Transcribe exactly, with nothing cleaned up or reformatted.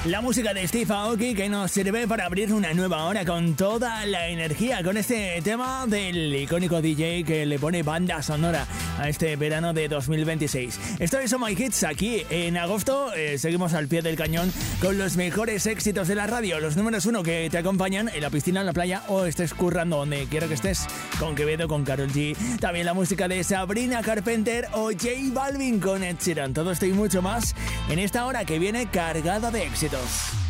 La música de Steve Aoki que nos sirve para abrir una nueva hora con toda la energía, con este tema del icónico D J que le pone banda sonora a este verano de dos mil veintiséis. Esto es Oh My Hits aquí en agosto. Eh, seguimos al pie del cañón con los mejores éxitos de la radio, los números uno que te acompañan en la piscina, en la playa o estés currando donde quiera que estés, con Quevedo, con Karol G. También la música de Sabrina Carpenter o J Balvin con Ed Sheeran. Todo esto y mucho más en esta hora que viene cargada de éxitos.